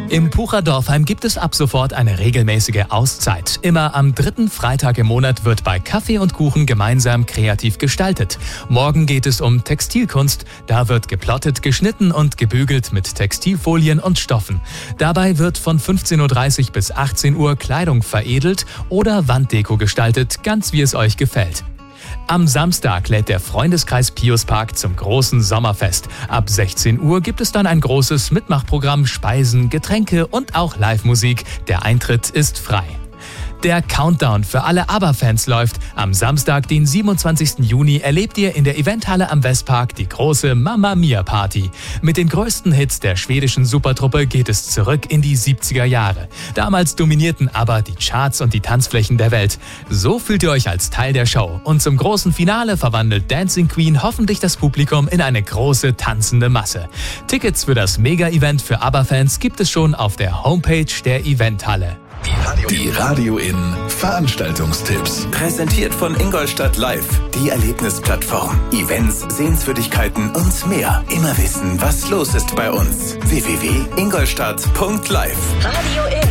Im Pucher Dorfheim gibt es ab sofort eine regelmäßige Auszeit. Immer am 3. Freitag im Monat wird bei Kaffee und Kuchen gemeinsam kreativ gestaltet. Morgen geht es um Textilkunst. Da wird geplottet, geschnitten und gebügelt mit Textilfolien und Stoffen. Dabei wird von 15:30 Uhr bis 18 Uhr Kleidung veredelt oder Wanddeko gestaltet, ganz wie es euch gefällt. Am Samstag lädt der Freundeskreis Pius Park zum großen Sommerfest. Ab 16 Uhr gibt es dann ein großes Mitmachprogramm, Speisen, Getränke und auch Live-Musik. Der Eintritt ist frei. Der Countdown für alle ABBA-Fans läuft. Am Samstag, den 27. Juni, erlebt ihr in der Eventhalle am Westpark die große Mamma Mia Party. Mit den größten Hits der schwedischen Supertruppe geht es zurück in die 70er Jahre. Damals dominierten ABBA die Charts und die Tanzflächen der Welt. So fühlt ihr euch als Teil der Show. Und zum großen Finale verwandelt Dancing Queen hoffentlich das Publikum in eine große tanzende Masse. Tickets für das Mega-Event für ABBA-Fans gibt es schon auf der Homepage der Eventhalle. Die Radio in Veranstaltungstipps. Präsentiert von Ingolstadt Live, die Erlebnisplattform. Events, Sehenswürdigkeiten und mehr. Immer wissen, was los ist bei uns. www.ingolstadt.live. Radio in